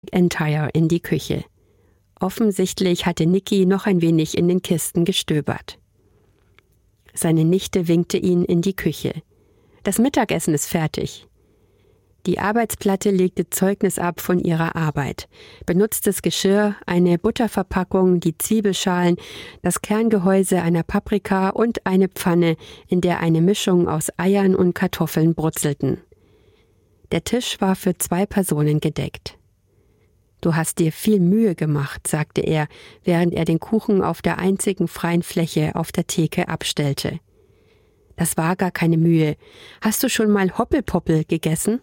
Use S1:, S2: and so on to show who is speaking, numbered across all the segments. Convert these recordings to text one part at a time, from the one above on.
S1: Entire in die Küche. Offensichtlich hatte Nicky noch ein wenig in den Kisten gestöbert. Seine Nichte winkte ihn in die Küche. »Das Mittagessen ist fertig.« Die Arbeitsplatte legte Zeugnis ab von ihrer Arbeit. Benutztes Geschirr, eine Butterverpackung, die Zwiebelschalen, das Kerngehäuse einer Paprika und eine Pfanne, in der eine Mischung aus Eiern und Kartoffeln brutzelten. Der Tisch war für 2 Personen gedeckt. »Du hast dir viel Mühe gemacht«, sagte er, während er den Kuchen auf der einzigen freien Fläche auf der Theke abstellte. »Das war gar keine Mühe. Hast du schon mal Hoppelpoppel gegessen?«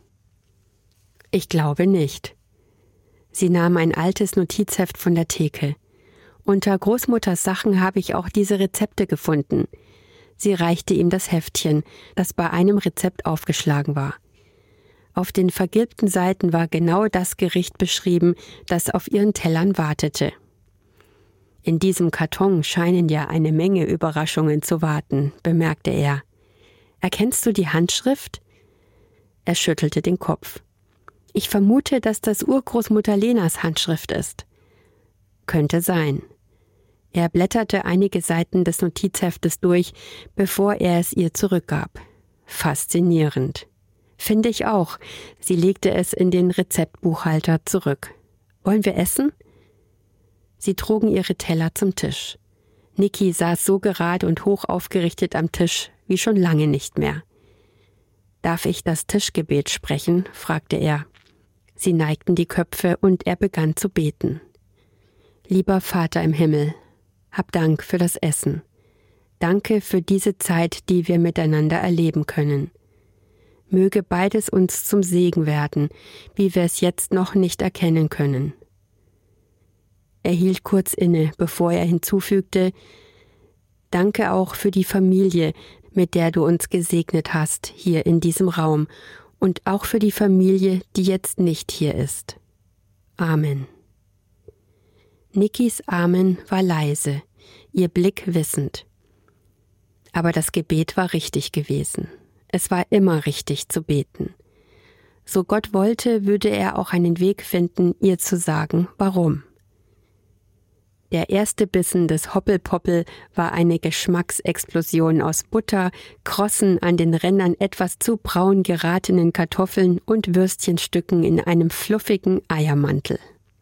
S1: »Ich glaube nicht.« Sie nahm ein altes Notizheft von der Theke. »Unter Großmutters Sachen habe ich auch diese Rezepte gefunden.« Sie reichte ihm das Heftchen, das bei einem Rezept aufgeschlagen war. Auf den vergilbten Seiten war genau das Gericht beschrieben, das auf ihren Tellern wartete. »In diesem Karton scheinen ja eine Menge Überraschungen zu warten«, bemerkte er. »Erkennst du die Handschrift?« Er schüttelte den Kopf. »Ich vermute, dass das Urgroßmutter Lenas Handschrift ist.« »Könnte sein.« Er blätterte einige Seiten des Notizheftes durch, bevor er es ihr zurückgab. »Faszinierend.« »Finde ich auch.« Sie legte es in den Rezeptbuchhalter zurück. »Wollen wir essen?« Sie trugen ihre Teller zum Tisch. Nicky saß so gerade und hoch aufgerichtet am Tisch wie schon lange nicht mehr. »Darf ich das Tischgebet sprechen?« fragte er. Sie neigten die Köpfe und er begann zu beten. »Lieber Vater im Himmel, hab Dank für das Essen. Danke für diese Zeit, die wir miteinander erleben können. Möge beides uns zum Segen werden, wie wir es jetzt noch nicht erkennen können.« Er hielt kurz inne, bevor er hinzufügte, »Danke auch für die Familie, mit der du uns gesegnet hast, hier in diesem Raum, und auch für die Familie, die jetzt nicht hier ist. Amen.« Nickys Amen war leise, ihr Blick wissend. Aber das Gebet war richtig gewesen. Es war immer richtig zu beten. So Gott wollte, würde er auch einen Weg finden, ihr zu sagen, warum. Der erste Bissen des Hoppelpoppel war eine Geschmacksexplosion aus Butter, krossen an den Rändern etwas zu braun geratenen Kartoffeln und Würstchenstücken in einem fluffigen Eiermantel.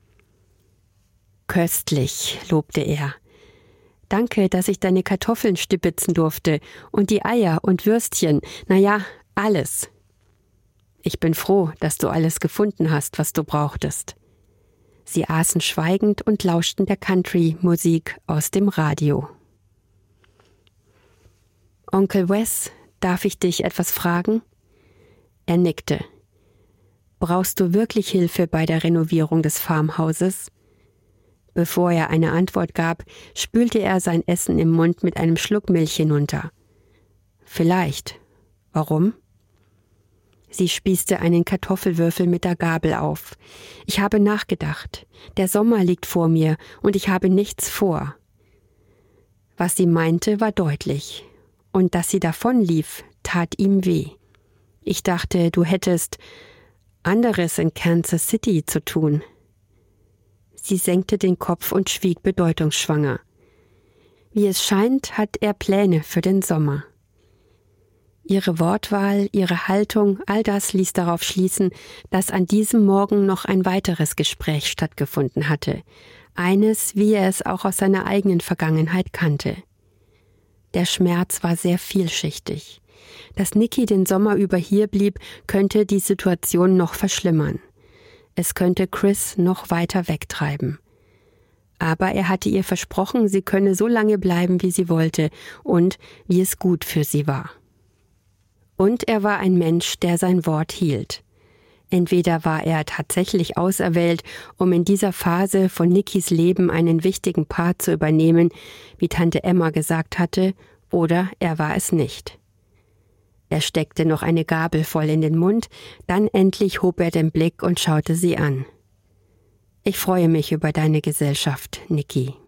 S1: »Köstlich«, lobte er. »Danke, dass ich deine Kartoffeln stibitzen durfte und die Eier und Würstchen, naja, alles. Ich bin froh, dass du alles gefunden hast, was du brauchtest.« Sie aßen schweigend und lauschten der Country-Musik aus dem Radio. »Onkel Wes, darf ich dich etwas fragen?« Er nickte. »Brauchst du wirklich Hilfe bei der Renovierung des Farmhauses?« Bevor er eine Antwort gab, spülte er sein Essen im Mund mit einem Schluck Milch hinunter. »Vielleicht. Warum?« Sie spießte einen Kartoffelwürfel mit der Gabel auf. »Ich habe nachgedacht. Der Sommer liegt vor mir und ich habe nichts vor.« Was sie meinte, war deutlich. Und dass sie davonlief, tat ihm weh. »Ich dachte, du hättest anderes in Kansas City zu tun.« Sie senkte den Kopf und schwieg bedeutungsschwanger. Wie es scheint, hat er Pläne für den Sommer. Ihre Wortwahl, ihre Haltung, all das ließ darauf schließen, dass an diesem Morgen noch ein weiteres Gespräch stattgefunden hatte. Eines, wie er es auch aus seiner eigenen Vergangenheit kannte. Der Schmerz war sehr vielschichtig. Dass Nicky den Sommer über hier blieb, könnte die Situation noch verschlimmern. Es könnte Chris noch weiter wegtreiben. Aber er hatte ihr versprochen, sie könne so lange bleiben, wie sie wollte und wie es gut für sie war. Und er war ein Mensch, der sein Wort hielt. Entweder war er tatsächlich auserwählt, um in dieser Phase von Nickys Leben einen wichtigen Part zu übernehmen, wie Tante Emma gesagt hatte, oder er war es nicht. Er steckte noch eine Gabel voll in den Mund, dann endlich hob er den Blick und schaute sie an. »Ich freue mich über deine Gesellschaft, Nicky.«